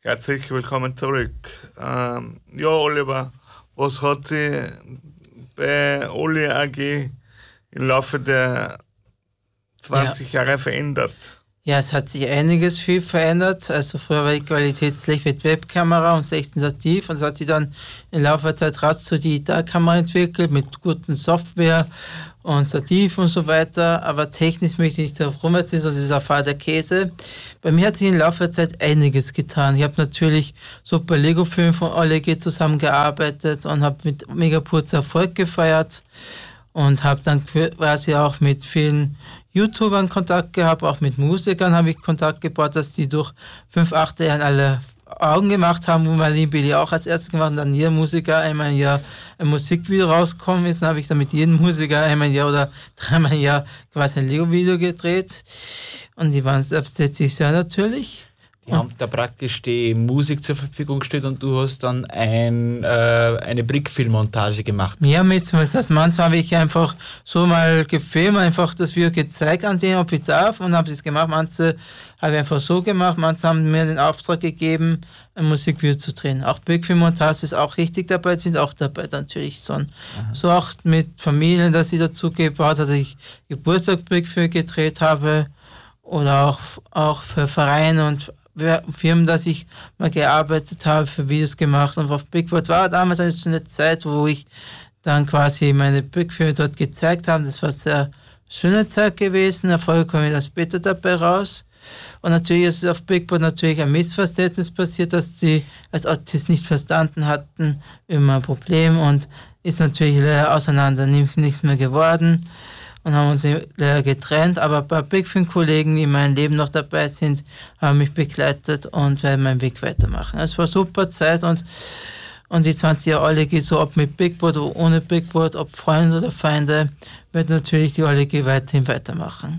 Herzlich willkommen zurück. Ja, Oliver, was hat sich bei Oli AG im Laufe der 20 Jahre verändert? Ja, es hat sich einiges viel verändert. Also früher war die Qualitätslicht mit Webkamera und 16 Stativ und es hat sich dann im Laufe der Zeit rasch zur Digitalkamera entwickelt mit guten Software und Stativ und so weiter. Aber technisch möchte ich nicht darauf rumerzählen, sonst ist es ein fader Käse. Bei mir hat sich im Laufe der Zeit einiges getan. Ich habe natürlich super Lego-Film von Oleg zusammengearbeitet und habe mit Megapurz Erfolg gefeiert und habe dann quasi auch mit vielen YouTubern Kontakt gehabt, auch mit Musikern habe ich Kontakt gebaut, dass die durch 5/8 Jahren alle Augen gemacht haben, wo Marlene Billy auch als Ärzte gemacht und dann jeder Musiker einmal im Jahr ein Musikvideo rausgekommen ist. Dann habe ich dann mit jedem Musiker einmal im Jahr oder dreimal im Jahr quasi ein Lego-Video gedreht und die waren selbstsätzlich sehr natürlich. Die haben da praktisch die Musik zur Verfügung gestellt und du hast dann eine Brickfilmmontage gemacht. Ja, das manchmal habe ich einfach so mal gefilmt, einfach das Video gezeigt an denen, ob ich darf und habe es gemacht. Manche habe ich einfach so gemacht, manche haben mir den Auftrag gegeben, ein Musikvideo zu drehen. Auch Brickfilmmontage ist auch richtig dabei, sind auch dabei natürlich so auch mit Familien, dass ich dazu gebaut habe, dass ich Geburtstagsbrickfilm gedreht habe oder auch für Vereine und Firmen, dass ich mal gearbeitet habe, für Videos gemacht und auf Brickboard war damals eine Zeit, wo ich dann quasi meine Brickfilme dort gezeigt habe. Das war eine sehr schöne Zeit gewesen, Erfolge kommen das später dabei raus. Und natürlich ist auf Brickboard natürlich ein Missverständnis passiert, dass die als Autist nicht verstanden hatten, immer ein Problem und ist natürlich leider auseinander nichts mehr geworden. Und haben uns leider getrennt, aber ein paar Brickfilm-Kollegen, die in meinem Leben noch dabei sind, haben mich begleitet und werden meinen Weg weitermachen. Es war eine super Zeit und die 20 Jahre Oleg, so ob mit Brickboard oder ohne Brickboard, ob Freunde oder Feinde, wird natürlich die Oleg weiterhin weitermachen.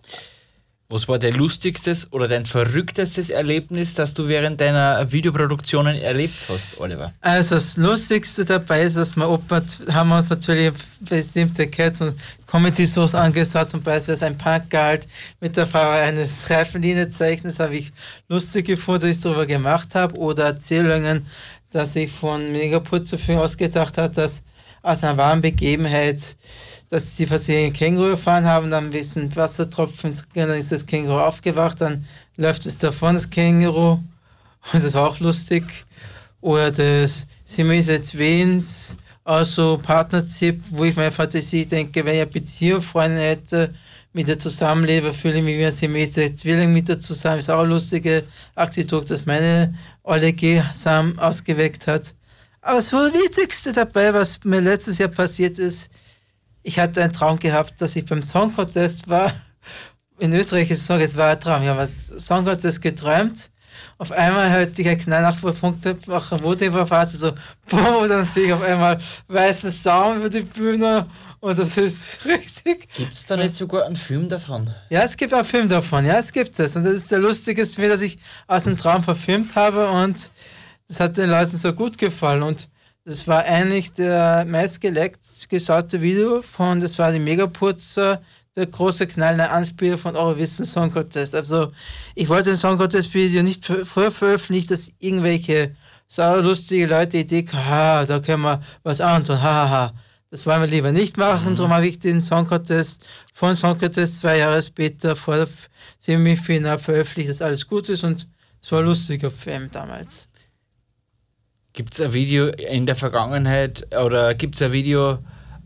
Was war dein lustigstes oder dein verrücktestes Erlebnis, das du während deiner Videoproduktionen erlebt hast, Oliver? Also das Lustigste dabei ist, dass mein Opa, haben wir uns natürlich bestimmte Cats und Comedy-Shows angesagt, zum Beispiel, dass ein Punkgehalt mit der Farbe eines Reifenlinie zeichnet, das habe ich lustig gefunden, dass ich darüber gemacht habe, oder Erzählungen, dass ich von Megaputz dafür ausgedacht habe, dass aus einer wahren Begebenheit, dass die versehenen Känguru erfahren haben, dann wissen Wassertropfen, dann ist das Känguru aufgewacht, dann läuft es davon, das Känguru, und das war auch lustig. Oder das Siamese Twins, also Partnership, wo ich meine Fantasie denke, wenn ich eine Beziehung, Freundin hätte, mit der zusammenlebe, fühle ich mich wie ein Siamese Zwilling mit der zusammen. Ist auch eine lustige Aktivität, dass meine Oleg Sam ausgeweckt hat. Aber das Wichtigste dabei, was mir letztes Jahr passiert ist, ich hatte einen Traum gehabt, dass ich beim Song Contest war. In Österreich ist es war ein Traum. Ich habe beim Song Contest geträumt. Auf einmal hörte ich einen Knall nach Punkte machen, wo die Phase so, boom, und dann sehe ich auf einmal weißen Saum über die Bühne und das ist richtig. Gibt es da nicht sogar einen Film davon? Ja, es gibt einen Film davon, ja, es gibt es. Und das ist der lustigste, dass ich aus dem Traum verfilmt habe und das hat den Leuten so gut gefallen und das war eigentlich der meistgeschaute Video das war die Megaputzer, der große Knall, eine Anspielung von Eurovision Song Contest. Also ich wollte den Song Contest Video nicht früher veröffentlichen, dass irgendwelche saulustige Leute die Idee haben, da können wir was antun, hahaha. Das wollen wir lieber nicht machen, darum habe ich den Song Contest 2 Jahre später vor der Semifinale veröffentlicht, dass alles gut ist und es war ein lustiger Film damals. Gibt es ein Video in der Vergangenheit oder gibt es ein Video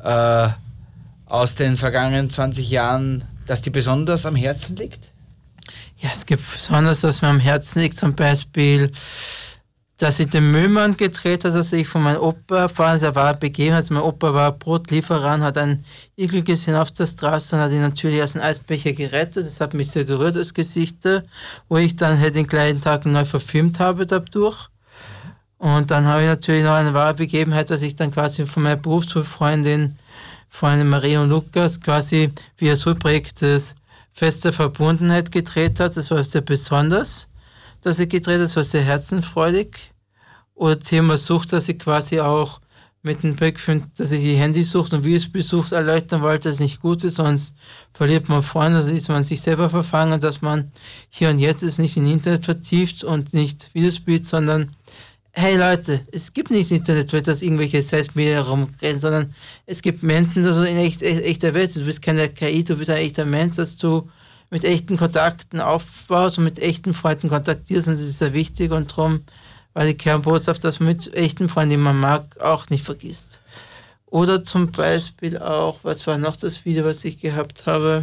aus den vergangenen 20 Jahren, das dir besonders am Herzen liegt? Ja, es gibt besonders, das mir am Herzen liegt, zum Beispiel, dass ich den Müllmann gedreht habe, dass ich von meinem Opa erfahren, er war begeben, also mein Opa war Brotlieferant, hat einen Igel gesehen auf der Straße und hat ihn natürlich aus dem Eisbecher gerettet. Das hat mich sehr gerührt, das Gesicht, wo ich dann den gleichen Tag neu verfilmt habe dadurch. Und dann habe ich natürlich noch eine wahre Begebenheit, dass ich dann quasi von meiner Berufsfreundin Marie und Lukas quasi via so ein Projekt das Fest der Verbundenheit gedreht hat. Das war sehr besonders, dass ich gedreht habe, das war sehr herzenfreudig. Oder Thema Sucht, dass ich quasi auch mit dem Brickfilm, dass ich die Handysucht und Videospielsucht erläutern wollte, dass es nicht gut ist, sonst verliert man Freunde, also ist man sich selber verfangen, dass man hier und jetzt ist nicht in Internet vertieft und nicht Videospielt, sondern hey Leute, es gibt nicht Internet, dass irgendwelche Selbstmedien rumrennen, sondern es gibt Menschen, also in echter Welt, du bist keine KI, du bist ein echter Mensch, dass du mit echten Kontakten aufbaust und mit echten Freunden kontaktierst und das ist sehr wichtig und darum war die Kernbotschaft, dass man mit echten Freunden, die man mag, auch nicht vergisst. Oder zum Beispiel auch, was war noch das Video, was ich gehabt habe?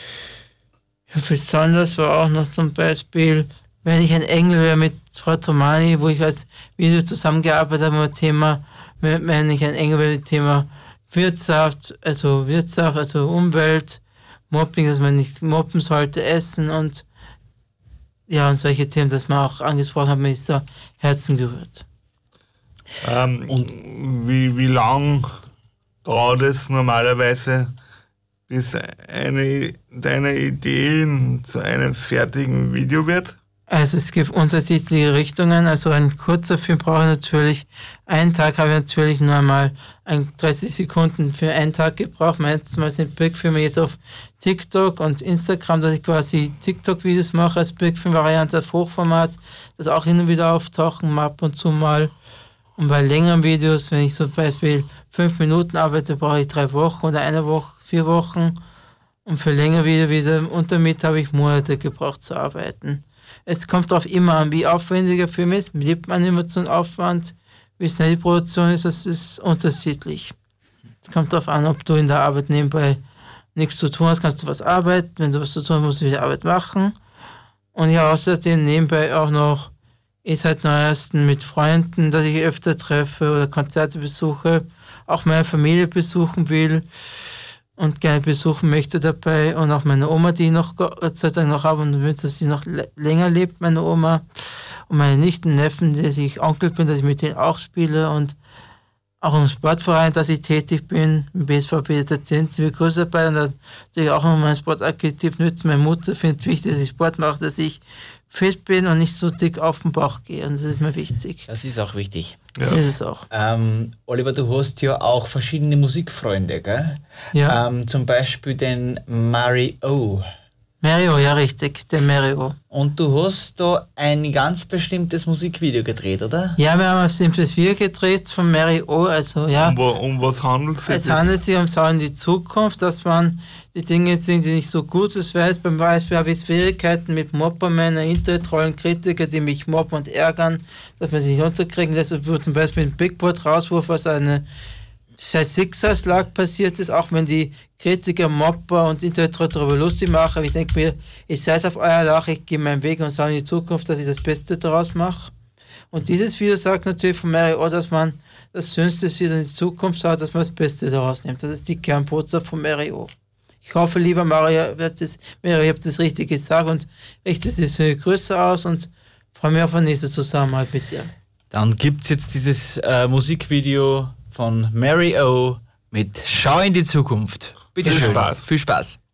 Ja, besonders war auch noch zum Beispiel, wenn ich ein Engel wäre mit Frau Tomani, wo ich als Video zusammengearbeitet habe mit dem Thema, wenn ich ein Engel wäre mit dem Thema Wirtschaft, also Umwelt, Mobbing, dass man nicht mobben sollte, Essen und ja, und solche Themen, das man auch angesprochen hat, mir ist so Herzen gerührt. Und wie lang dauert es normalerweise, bis eine deiner Ideen zu einem fertigen Video wird? Also es gibt unterschiedliche Richtungen. Also ein kurzer Film brauche ich natürlich, einen Tag habe ich natürlich nur einmal 30 Sekunden für einen Tag gebraucht. Meistens sind Brickfilme jetzt auf TikTok und Instagram, dass ich quasi TikTok-Videos mache als Brickfilm-Variante auf Hochformat, das auch hin und wieder auftauchen, ab und zu mal. Und bei längeren Videos, wenn ich zum Beispiel 5 Minuten arbeite, brauche ich 3 Wochen oder 1 Woche, 4 Wochen. Und für längere Videos wieder und damit habe ich Monate gebraucht zu arbeiten. Es kommt darauf immer an, wie aufwendig der Film ist. Lebt man immer so einen Aufwand, wie schnell die Produktion ist, das ist unterschiedlich. Es kommt darauf an, ob du in der Arbeit nebenbei nichts zu tun hast, kannst du was arbeiten. Wenn du was zu tun hast, musst du wieder Arbeit machen. Und ja, außerdem nebenbei auch noch ist halt neuesten mit Freunden, dass ich öfter treffe oder Konzerte besuche, auch meine Familie besuchen will und gerne besuchen möchte dabei und auch meine Oma, die ich noch Gott sei Dank noch habe und wünsche, dass sie noch länger lebt, meine Oma und meine Nichten, Neffen, dass ich Onkel bin, dass ich mit denen auch spiele und auch im Sportverein, dass ich tätig bin, im BSVP sind wir größer dabei und natürlich auch noch meinen Sport aktiv nützen. Meine Mutter findet wichtig, dass ich Sport mache, dass ich fit bin und nicht so dick auf den Bauch gehe und das ist mir wichtig. Das ist auch wichtig. Ja. So ist es auch. Oliver, du hast ja auch verschiedene Musikfreunde, gell? Ja. Zum Beispiel den Mario. Mario, ja richtig, der Mario. Und du hast da ein ganz bestimmtes Musikvideo gedreht, oder? Ja, wir haben ein simples Video gedreht von Mario, also ja. Um was handelt es sich? Es handelt sich um Schau in die Zukunft, dass man die Dinge sehen, die nicht so gut ist, weil beim Beispiel habe ich Schwierigkeiten mit Mobbermännern, Internetrollen, Kritiker, die mich mobben und ärgern, dass man sich unterkriegen lässt und wo zum Beispiel ein Bigboard-Rauswurf, was eine Schicksalsschlag passiert ist, auch wenn die Kritiker, Mobber und Internetroller darüber lustig machen. Aber ich denke mir, ich seid auf euer Lach, ich gehe meinen Weg und sage in die Zukunft, dass ich das Beste daraus mache. Und dieses Video sagt natürlich von Mario, dass man das Schönste sieht und in die Zukunft schaut, dass man das Beste daraus nimmt. Das ist die Kernbotschaft von Mario. Ich hoffe, lieber Mario, ihr habt das richtig gesagt und richtet die schöne Grüße aus und freue mich auf eine nächste Zusammenarbeit mit dir. Dann gibt es jetzt dieses Musikvideo von Mario mit Schau in die Zukunft. Bitte schön. Spaß. Viel Spaß.